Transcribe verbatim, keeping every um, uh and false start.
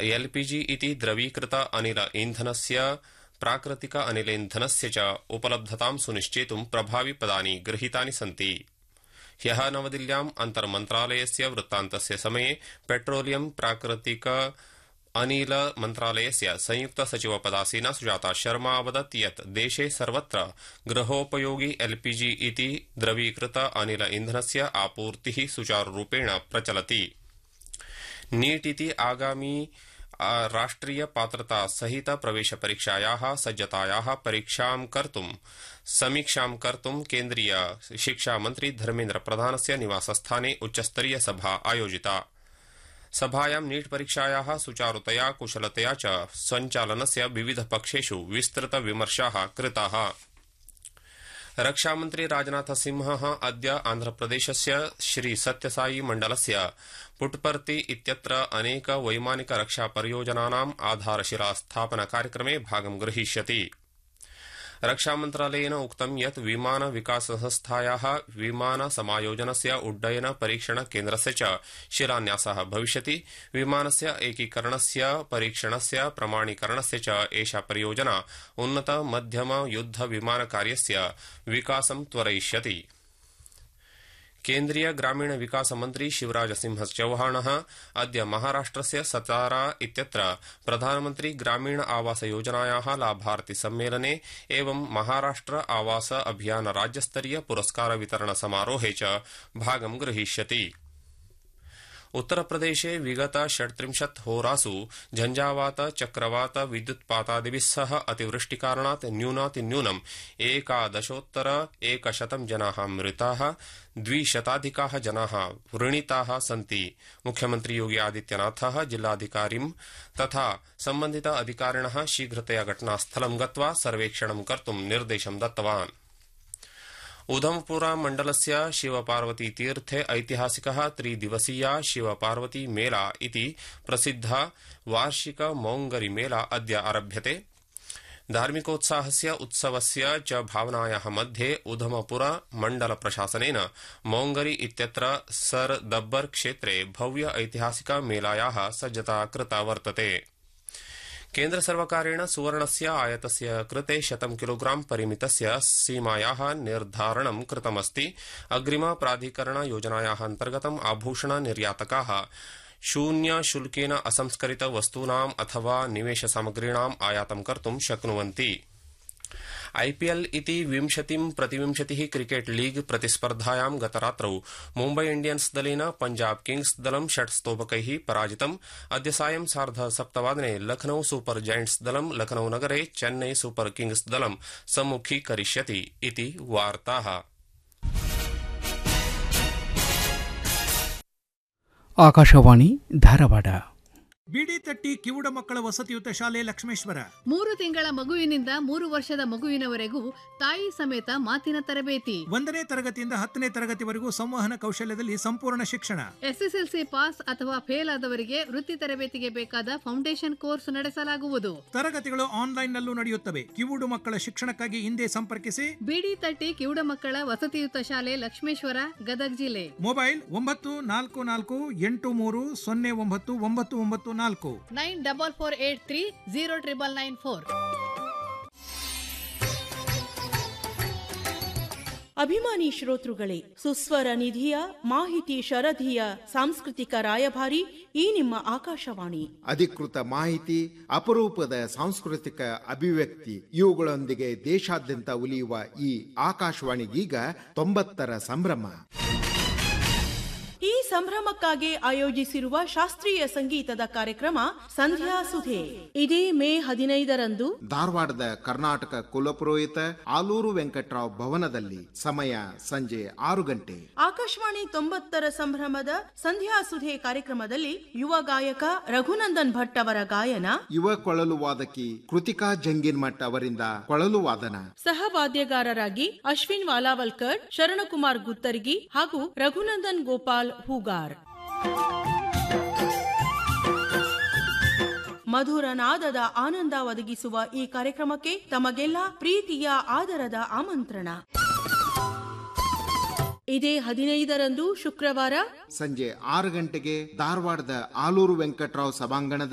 LPG इति द्रवीकृत अनिल ईंधनस्य प्राकृतिक अनिलेन्धनस्य च उपलब्धतां सुनिश्चेतुं प्रभाविपदानि गृहीतानि सन्ति। ह्यः नवदिल्ल्याम् अन्तर्मन्त्रालयस्य वृत्तान्तस्य समये पेट्रोलियम प्राकृतिक अनिल मन्त्रालयस्य संयुक्त सचिवपदासीना सुजाता शर्मा अवदत् यत् देशे सर्वत्र गृहोपयोगि एलपीजी इति द्रवीकृत अनिल ईंधनस्य आपूर्तिः सुचारुरूपेण प्रचलति। नीट इति आगामी राष्ट्रिय पात्रता सहित प्रवेश परीक्षायाः सज्जतायाः परीक्षां कर्तुं समीक्षां कर्तुं केन्द्रीय शिक्षा मन्त्री धर्मेन्द्र प्रधानस्य निवासस्थाने उच्चस्तरीय सभा आयोजिता। सभायां नीट परीक्षायाः सुचारुतया कुशलतया च सञ्चालनस्य विविध पक्षेषु विस्तृत विमर्शाः कृताः। रक्षामन्त्री राजनाथ सिंहः अद्य आन्ध्रप्रदेशस्य श्री सत्यसाई मण्डलस्य पुट्पर्ति इत्यत्र अनेक वैमानिक रक्षा परियोजनानाम् आधारशिला स्थापन कार्यक्रमे भागं ग्रहीष्यति। रक्षामन्त्रालयेन उक्तं यत् विमान विकास संस्थायाः विमान समायोजनस्य उड्डयन परीक्षण केन्द्रस्य च शिलान्यासः भविष्यति। विमानस्य एकीकरणस्य परीक्षणस्य प्रमाणीकरणस्य च एषा परियोजना उन्नत मध्यम युद्ध विमान कार्यस्य विकासं त्वरयिष्यति। केन्द्रीय ग्रामीण विकास मन्त्री शिवराज सिंह चौहानः अद्य महाराष्ट्रस्य सतारा इत्यत्र प्रधानमन्त्री ग्रामीण आवास योजनायाः लाभार्थी सम्मेलने एवं महाराष्ट्र आवास अभियान राज्यस्तरीय पुरस्कार वितरण समारोहे च भागं ग्रहीष्यति। उत्तरप्रदेशे विगत षट्त्रिंशत् होरासु झंझावात चक्रवात विद्युत्पातादिभिः सह अतिवृष्टिकारणात् न्यूनातिन्यूनम् एकादशोत्तर एकशतं जनाः मृताः, द्विशताधिकाः जनाः व्रणिताः सन्ति। मुख्यमन्त्री योगी आदित्यनाथः जिल्लाधिकारिं तथा सम्बन्धित अधिकारिणः शीघ्रतया घटनास्थलं गत्वा सर्वेक्षणं कर्तुं निर्देशं दत्तवान्। उधमपुरा मण्डलस्य शिवपार्वती तीर्थे ऐतिहासिकः त्रिदिवसीया शिवपार्वती मेला इति प्रसिद्धा वार्षिक मौङ्गरी मेला अद्य आरभ्यते। धार्मिकोत्साहस्य उत्सवस्य च भावनायाः मध्ये उधमपुरा मण्डल प्रशासनेन मौङ्गरी इत्यत्र सर दब्बर क्षेत्रे भव्य ऐतिहासिक मेलायाः सज्जता कृता वर्तते। केन्द्र सर्वकारेण सुवर्णस्य आयतस्य कृते शतं किलोग्राम परिमितस्य सीमायाः निर्धारणं कृतमस्ति। अग्रिम प्राधिकरण योजनायाः अन्तर्गतम् आभूषण निर्यातकाः शून्य शुल्केन असंस्करित वस्तूनाम् अथवा निवेश सामग्रीणाम् आयातं कर्तुं शक्नुवन्ति। आईपीएल इति विंशतिं प्रतिविंशतिः क्रिकेट लीग प्रतिस्पर्धायां गतरात्रौ मुम्बई इंडियन्स दलेन पंजाब किंग्स दलं षट् स्तोभकैः पराजितम्। अद्य सायं सार्ध सप्तवादने लखनऊ सुपर जायंट्स दलं लखनऊ नगरे चेन्नई सुपर किंग्स दलं सम्मुखीकरिष्यति इति वार्ताः। ಆಕಾಶವಾಣಿ ಧಾರವಾಡ. ಬಿಡಿ ತಟ್ಟಿ ಕಿವುಡ ಮಕ್ಕಳ ವಸತಿಯುತ ಶಾಲೆ ಲಕ್ಷ್ಮೇಶ್ವರ. ಮೂರು ತಿಂಗಳ ಮಗುವಿನಿಂದ ಮೂರು ವರ್ಷದ ಮಗುವಿನವರೆಗೂ ತಾಯಿ ಸಮೇತ ಮಾತಿನ ತರಬೇತಿ. ಒಂದನೇ ತರಗತಿಯಿಂದ ಹತ್ತನೇ ತರಗತಿವರೆಗೂ ಸಂವಹನ ಕೌಶಲ್ಯದಲ್ಲಿ ಸಂಪೂರ್ಣ ಶಿಕ್ಷಣ. ಎಸ್ಎಸ್ಎಲ್ಸಿ ಪಾಸ್ ಅಥವಾ ಫೇಲ್ ಆದವರಿಗೆ ವೃತ್ತಿ ತರಬೇತಿಗೆ ಬೇಕಾದ ಫೌಂಡೇಶನ್ ಕೋರ್ಸ್ ನಡೆಸಲಾಗುವುದು. ತರಗತಿಗಳು ಆನ್ಲೈನ್ ನಲ್ಲೂ ನಡೆಯುತ್ತವೆ. ಕಿವುಡು ಮಕ್ಕಳ ಶಿಕ್ಷಣಕ್ಕಾಗಿ ಹಿಂದೆ ಸಂಪರ್ಕಿಸಿ. ಬಿಡಿ ತಟ್ಟಿ ಕಿವುಡ ಮಕ್ಕಳ ವಸತಿಯುತ ಶಾಲೆ ಲಕ್ಷ್ಮೇಶ್ವರ, ಗದಗ ಜಿಲ್ಲೆ. ಮೊಬೈಲ್ ಒಂಬತ್ತು ನಾಲ್ಕು ನಾಲ್ಕು ಎಂಟು ಮೂರು ಸೊನ್ನೆ ಒಂಬತ್ತು ಒಂಬತ್ತು ಒಂಬತ್ತು ನಾಲ್ಕು nine double four eight three zero triple nine four. ಅಭಿಮಾನಿ ಶ್ರೋತೃಗಳೇ, ಸುಸ್ವರ ನಿಧಿಯ ಮಾಹಿತಿ ಶರಧಿಯ ಸಾಂಸ್ಕೃತಿಕ ರಾಯಭಾರಿ ಈ ನಿಮ್ಮ ಆಕಾಶವಾಣಿ. ಅಧಿಕೃತ ಮಾಹಿತಿ, ಅಪರೂಪದ ಸಾಂಸ್ಕೃತಿಕ ಅಭಿವ್ಯಕ್ತಿ ಇವುಗಳೊಂದಿಗೆ ದೇಶಾದ್ಯಂತ ಉಲಿಯುವ ಈ ಆಕಾಶವಾಣಿಗೀಗ ತೊಂಬತ್ತರ ಸಂಭ್ರಮ. ಈ ಸಂಭ್ರಮಕ್ಕಾಗಿ ಆಯೋಜಿಸಿರುವ ಶಾಸ್ತ್ರೀಯ ಸಂಗೀತದ ಕಾರ್ಯಕ್ರಮ ಸಂಧ್ಯಾ ಸುಧೆ ಇದೇ ಮೇ ಹದಿನೈದರಂದು ಧಾರವಾಡದ ಕರ್ನಾಟಕ ಕುಲಪುರೋಹಿತ ಆಲೂರು ವೆಂಕಟರಾವ್ ಭವನದಲ್ಲಿ. ಸಮಯ ಸಂಜೆ ಆರು ಗಂಟೆ. ಆಕಾಶವಾಣಿ ತೊಂಬತ್ತರ ಸಂಭ್ರಮದ ಸಂಧ್ಯಾ ಸುಧೆ ಕಾರ್ಯಕ್ರಮದಲ್ಲಿ ಯುವ ಗಾಯಕ ರಘುನಂದನ್ ಭಟ್ ಅವರ ಗಾಯನ, ಯುವ ಕೊಳಲು ವಾದಕಿ ಕೃತಿಕಾ ಜಂಗಿನ್ಮಠ್ ಅವರಿಂದ ಕೊಳಲು ವಾದನ, ಸಹ ವಾದ್ಯಗಾರರಾಗಿ ಅಶ್ವಿನ್ ವಾಲಾವಲ್ಕರ್, ಶರಣಕುಮಾರ್ ಗುತ್ತರ್ಗಿ ಹಾಗೂ ರಘುನಂದನ್ ಗೋಪಾಲ್ ಹೂಗಾರ್. ಮಧುರ ನಾದದ ಆನಂದ ಒದಗಿಸುವ ಈ ಕಾರ್ಯಕ್ರಮಕ್ಕೆ ತಮಗೆಲ್ಲ ಪ್ರೀತಿಯ ಆದರದ ಆಮಂತ್ರಣ. ಇದೇ ಹದಿನೈದರಂದು ಶುಕ್ರವಾರ ಸಂಜೆ ಆರು ಗಂಟೆಗೆ ಧಾರವಾಡದ ಆಲೂರು ವೆಂಕಟರಾವ್ ಸಭಾಂಗಣದಲ್ಲಿ